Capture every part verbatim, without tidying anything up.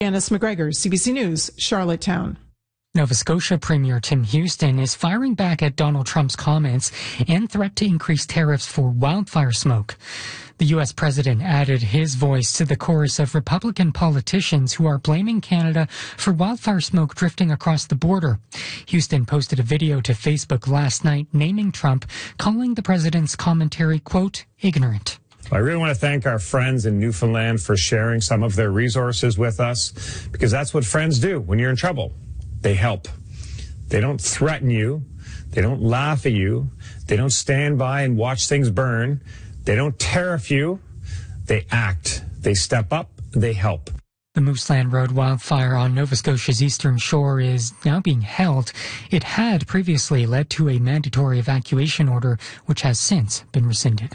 Janice McGregor, C B C News, Charlottetown. Nova Scotia Premier Tim Houston is firing back at Donald Trump's comments and threat to increase tariffs for wildfire smoke. The U S president added his voice to the chorus of Republican politicians who are blaming Canada for wildfire smoke drifting across the border. Houston posted a video to Facebook last night naming Trump, calling the president's commentary, quote, ignorant. I really want to thank our friends in Newfoundland for sharing some of their resources with us, because that's what friends do when you're in trouble. They help. They don't threaten you. They don't laugh at you. They don't stand by and watch things burn. They don't tariff you. They act. They step up. They help. The Mooseland Road wildfire on Nova Scotia's eastern shore is now being held. It had previously led to a mandatory evacuation order, which has since been rescinded.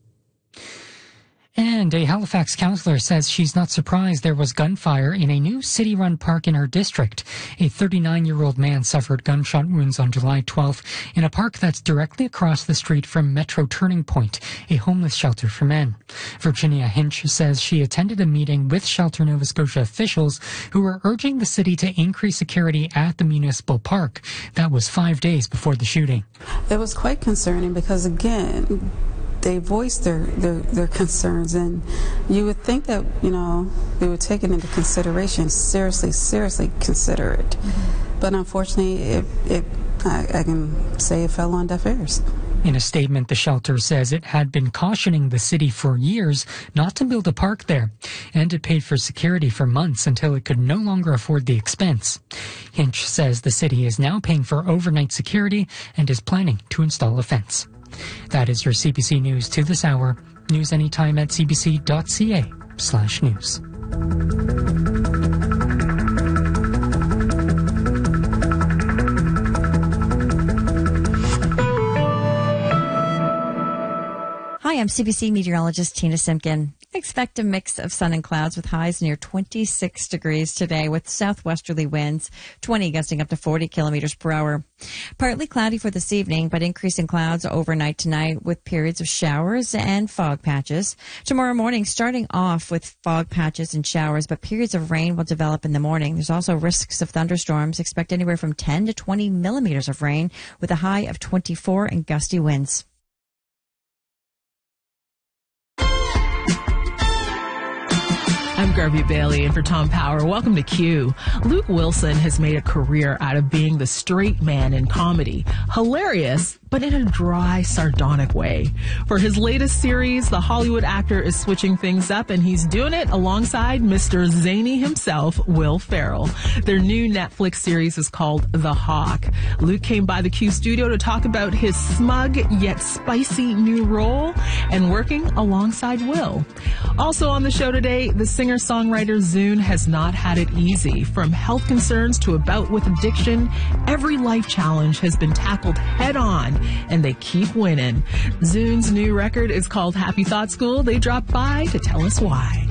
And a Halifax councillor says she's not surprised there was gunfire in a new city-run park in her district. A thirty-nine-year-old man suffered gunshot wounds on July twelfth in a park that's directly across the street from Metro Turning Point, a homeless shelter for men. Virginia Hinch says she attended a meeting with Shelter Nova Scotia officials who were urging the city to increase security at the municipal park. That was five days before the shooting. It was quite concerning because, again, they voiced their, their, their concerns, and you would think that, you know, they would take it into consideration, seriously, seriously consider it. Mm-hmm. But unfortunately, it, it I, I can say it fell on deaf ears. In a statement, the shelter says it had been cautioning the city for years not to build a park there, and it paid for security for months until it could no longer afford the expense. Hinch says the city is now paying for overnight security and is planning to install a fence. That is your C B C News to this hour. News anytime at cbc.ca slash news. Hi, I'm C B C meteorologist Tina Simpkin. Expect a mix of sun and clouds with highs near twenty-six degrees today with southwesterly winds, twenty gusting up to forty kilometers per hour. Partly cloudy for this evening, but increasing clouds overnight tonight with periods of showers and fog patches. Tomorrow morning, starting off with fog patches and showers, but periods of rain will develop in the morning. There's also risks of thunderstorms. Expect anywhere from ten to twenty millimeters of rain with a high of twenty-four and gusty winds. I'm Garvey Bailey in for Tom Power. Welcome to Q. Luke Wilson has made a career out of being the straight man in comedy. Hilarious, but in a dry, sardonic way. For his latest series, the Hollywood actor is switching things up, and he's doing it alongside Mister Zany himself, Will Ferrell. Their new Netflix series is called The Hawk. Luke came by the Q studio to talk about his smug yet spicy new role and working alongside Will. Also on the show today, the singer-songwriter Zune has not had it easy. From health concerns to a bout with addiction, every life challenge has been tackled head-on, and they keep winning. Zune's new record is called Happy Thought School. They dropped by to tell us why.